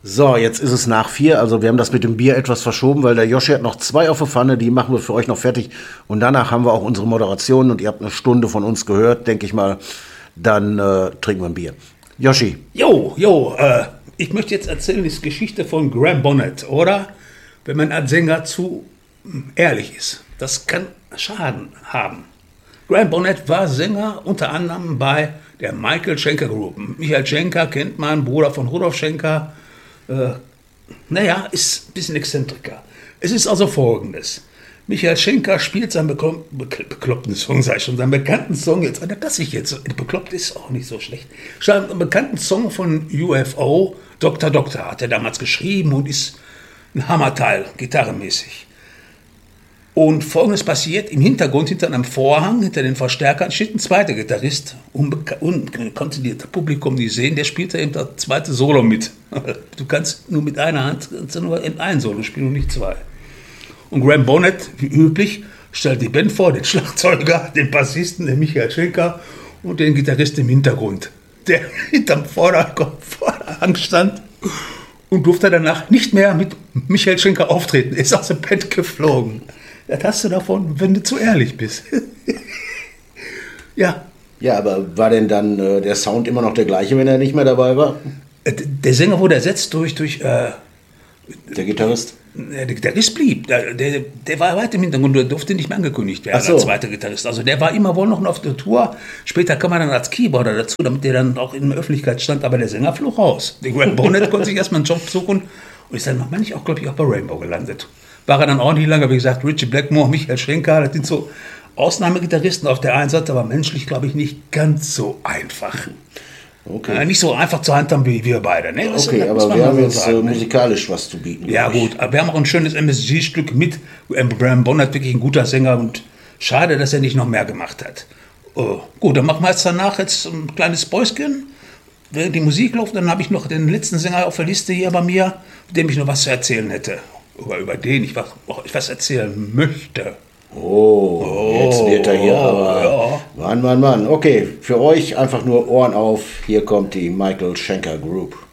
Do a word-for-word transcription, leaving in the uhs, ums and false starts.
So, jetzt ist es nach vier, also wir haben das mit dem Bier etwas verschoben, weil der Joschi hat noch zwei auf der Pfanne, die machen wir für euch noch fertig. Und danach haben wir auch unsere Moderation und ihr habt eine Stunde von uns gehört, denke ich mal. Dann äh, trinken wir ein Bier. Joschi. Jo, jo, äh, ich möchte jetzt erzählen, die Geschichte von Graham Bonnet, oder? Wenn man als Sänger zu ehrlich ist, das kann Schaden haben. Graham Bonnet war Sänger unter anderem bei der Michael Schenker Group. Michael Schenker kennt man, Bruder von Rudolf Schenker. Äh, naja, ist ein bisschen Exzentriker. Es ist also folgendes. Michael Schenker spielt seinen beklopp be bekloppten Song, sag ich schon, seinen bekannten Song, jetzt, das ich jetzt, bekloppt ist auch nicht so schlecht, einen bekannten Song von U F O, Doktor Doktor, hat er damals geschrieben und ist ein Hammerteil, gitarrenmäßig. Und Folgendes passiert, im Hintergrund, hinter einem Vorhang, hinter den Verstärkern, steht ein zweiter Gitarrist, und konnte das Publikum nicht sehen, der spielte eben das zweite Solo mit. Du kannst nur mit einer Hand nur in ein Solo spielen und nicht zwei. Und Graham Bonnet, wie üblich, stellt die Band vor, den Schlagzeuger, den Bassisten, den Michael Schenker und den Gitarristen im Hintergrund, der hinterm Vorderhang stand und durfte danach nicht mehr mit Michael Schenker auftreten. Er ist aus der Band geflogen. Das hast du davon, wenn du zu ehrlich bist. Ja. Ja, aber war denn dann äh, der Sound immer noch der gleiche, wenn er nicht mehr dabei war? Der Sänger wurde ersetzt durch, durch äh, der Gitarrist? Der Gitarrist blieb. Der, der, der war weit im Hintergrund, der durfte nicht mehr angekündigt werden so. als zweiter Gitarrist. Also der war immer wohl noch auf der Tour. Später kam er dann als Keyboarder dazu, damit der dann auch in der Öffentlichkeit stand. Aber der Sänger flog raus. Der Graham Bonnet konnte sich erstmal einen Job suchen und ist dann noch manchmal auch, glaube ich, auch bei Rainbow gelandet. War er dann auch nicht lange, wie gesagt, Richie Blackmore, Michael Schenker, das sind so Ausnahmegitarristen auf der einen Seite, aber menschlich, glaube ich, nicht ganz so einfach. Okay. Äh, nicht so einfach zu handhaben wie wir beide. Ne? Das, okay, das aber wir haben jetzt sagen, äh, musikalisch ne? was zu bieten. Ja gut, aber wir haben auch ein schönes M S G-Stück mit Graham Bonnet, wirklich ein guter Sänger und schade, dass er nicht noch mehr gemacht hat. Uh, gut, dann machen wir jetzt danach jetzt ein kleines Päuschen. Während die Musik läuft, dann habe ich noch den letzten Sänger auf der Liste hier bei mir, mit dem ich noch was zu erzählen hätte. Oder über den ich was, ich was erzählen möchte. Oh, oh, jetzt wird er hier aber. Ja. Mann, Mann, Mann. Okay, für euch einfach nur Ohren auf. Hier kommt die Michael Schenker Group.